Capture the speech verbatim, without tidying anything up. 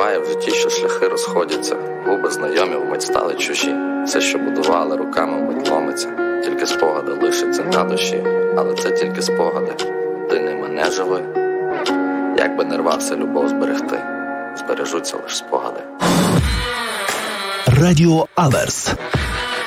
Буває в житті, що шляхи розходяться, губи знайомі вмить стали чужі. Все, що будували руками, вмить ломиться. Тільки спогади лишаться на душі, але це тільки спогади. Ти ними не живи. Як би не рвався любов зберегти, збережуться лиш спогади. Радіо Аверс.